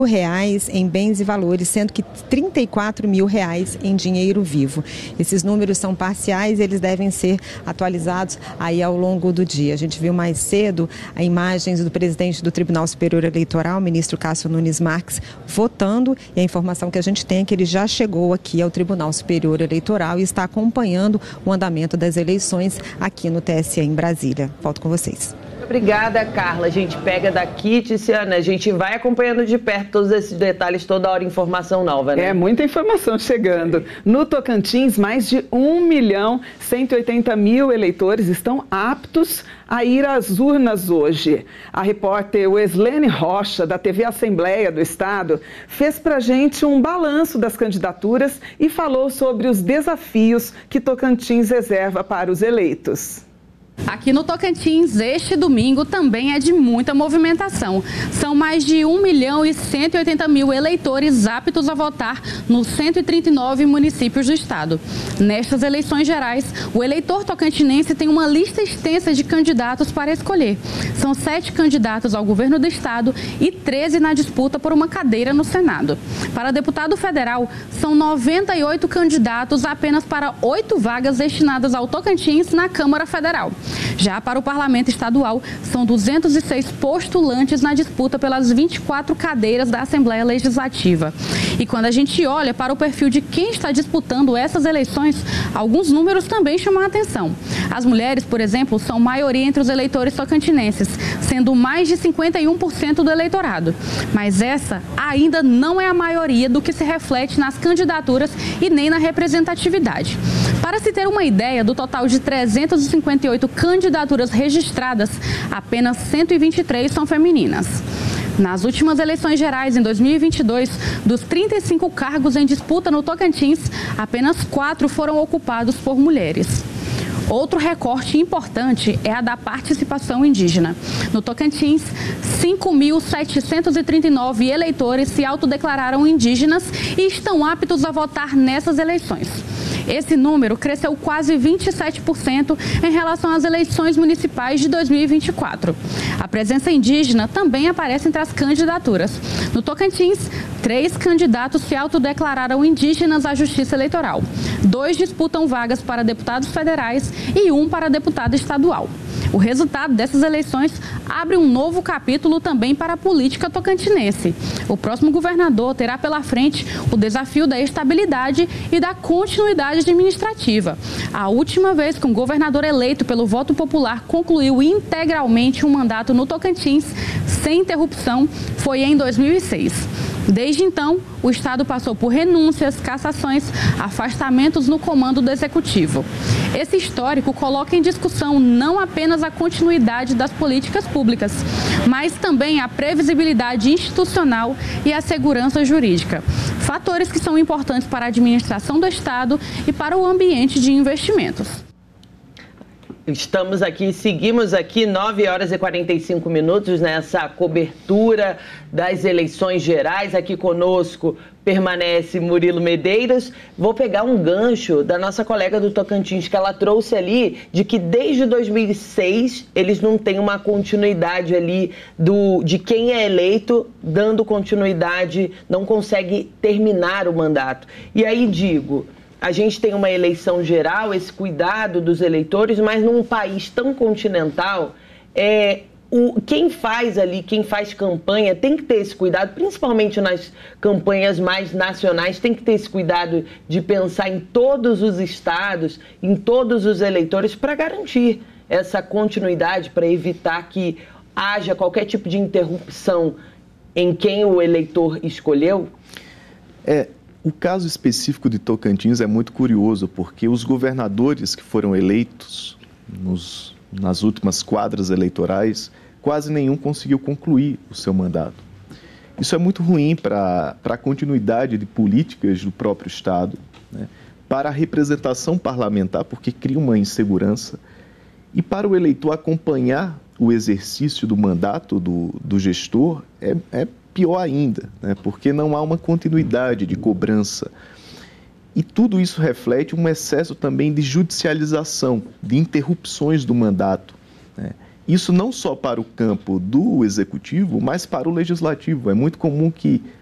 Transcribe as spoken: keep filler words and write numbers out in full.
reais em bens e valores, sendo que trinta e quatro mil reais em dinheiro vivo. Esses números são parciais, eles devem ser atualizados aí ao longo do dia. A gente viu mais cedo a imagens do presidente do Tribunal Superior Eleitoral, o ministro Cássio Nunes Marques, votando, e a informação que a gente tem é que ele já chegou aqui ao Tribunal Superior Eleitoral e está acompanhando o andamento das eleições aqui no T S E em Brasília. Volto com vocês. Obrigada, Carla. A gente pega daqui, Tiziana, a gente vai acompanhando de perto todos esses detalhes, toda hora informação nova, né? É, muita informação chegando. No Tocantins, mais de um milhão cento e oitenta mil eleitores estão aptos a ir às urnas hoje. A repórter Weslene Rocha, da T V Assembleia do Estado, fez pra gente um balanço das candidaturas e falou sobre os desafios que Tocantins reserva para os eleitos. Aqui no Tocantins, este domingo também é de muita movimentação. São mais de um milhão e cento e oitenta mil eleitores aptos a votar nos cento e trinta e nove municípios do estado. Nestas eleições gerais, o eleitor tocantinense tem uma lista extensa de candidatos para escolher. São sete candidatos ao governo do estado e treze na disputa por uma cadeira no Senado. Para deputado federal, são noventa e oito candidatos apenas para oito vagas destinadas ao Tocantins na Câmara Federal. Já para o Parlamento Estadual, são duzentos e seis postulantes na disputa pelas vinte e quatro cadeiras da Assembleia Legislativa. E quando a gente olha para o perfil de quem está disputando essas eleições, alguns números também chamam a atenção. As mulheres, por exemplo, são maioria entre os eleitores tocantinenses, sendo mais de cinquenta e um por cento do eleitorado. Mas essa ainda não é a maioria do que se reflete nas candidaturas e nem na representatividade. Para se ter uma ideia do total de trezentas e cinquenta e oito candidaturas registradas, apenas cento e vinte e três são femininas. Nas últimas eleições gerais, em dois mil e vinte e dois, dos trinta e cinco cargos em disputa no Tocantins, apenas quatro foram ocupados por mulheres. Outro recorte importante é a da participação indígena. No Tocantins, cinco mil setecentos e trinta e nove eleitores se autodeclararam indígenas e estão aptos a votar nessas eleições. Esse número cresceu quase vinte e sete por cento em relação às eleições municipais de dois mil e vinte e quatro. A presença indígena também aparece entre as candidaturas. No Tocantins, três candidatos se autodeclararam indígenas à Justiça Eleitoral. Dois disputam vagas para deputados federais e um para deputado estadual. O resultado dessas eleições abre um novo capítulo também para a política tocantinense. O próximo governador terá pela frente o desafio da estabilidade e da continuidade administrativa. A última vez que um governador eleito pelo voto popular concluiu integralmente um mandato no Tocantins sem interrupção foi em dois mil e seis. Desde então, o estado passou por renúncias, cassações, afastamentos no comando do executivo. Esse histórico coloca em discussão não apenas a continuidade das políticas públicas, mas também a previsibilidade institucional e a segurança jurídica. Fatores que são importantes para a administração do estado e para o ambiente de investimentos. Estamos aqui, seguimos aqui, nove horas e quarenta e cinco minutos nessa cobertura das eleições gerais. Aqui conosco permanece Murilo Medeiros. Vou pegar um gancho da nossa colega do Tocantins, que ela trouxe ali de que desde dois mil e seis eles não têm uma continuidade ali do, de quem é eleito, dando continuidade, não consegue terminar o mandato. E aí digo... A gente tem uma eleição geral, esse cuidado dos eleitores, mas num país tão continental, é, o, quem faz ali, quem faz campanha, tem que ter esse cuidado, principalmente nas campanhas mais nacionais, tem que ter esse cuidado de pensar em todos os estados, em todos os eleitores, para garantir essa continuidade, para evitar que haja qualquer tipo de interrupção em quem o eleitor escolheu? É... O caso específico de Tocantins é muito curioso, porque os governadores que foram eleitos nos, nas últimas quadras eleitorais, quase nenhum conseguiu concluir o seu mandato. Isso é muito ruim para a continuidade de políticas do próprio Estado, né? Para a representação parlamentar, porque cria uma insegurança, e para o eleitor acompanhar o exercício do mandato do, do gestor, é, é pior ainda, né? Porque não há uma continuidade de cobrança. E tudo isso reflete um excesso também de judicialização, de interrupções do mandato, né? Isso não só para o campo do executivo, mas para o legislativo. É muito comum que